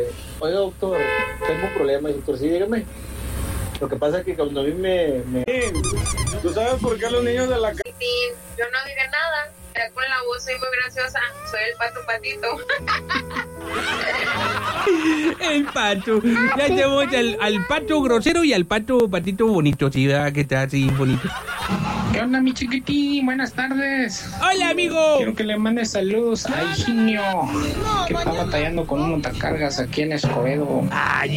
oiga doctor, tengo un problema. Y doctor, sí, dígame. Lo que pasa es que cuando a mí ¿Tú sabes por qué los niños de la Sí, yo no diré nada. Ya con la voz soy muy graciosa. Soy el Pato Patito. El pato. Ya tenemos al pato grosero y al patito bonito, ¿sí? ¿Verdad? Que está así bonito. ¿Qué onda, mi chiquitín? Buenas tardes. ¡Hola, amigo! Quiero que le mandes saludos a Higinio, que está batallando con un montacargas aquí en Escobedo. Ay,